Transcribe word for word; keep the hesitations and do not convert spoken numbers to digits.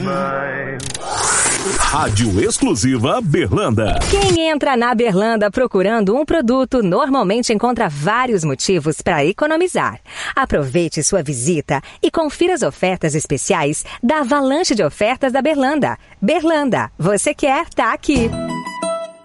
Rádio exclusiva Berlanda. Quem entra na Berlanda procurando um produto normalmente encontra vários motivos para economizar. Aproveite sua visita e confira as ofertas especiais da avalanche de ofertas da Berlanda. Berlanda, você quer, tá aqui.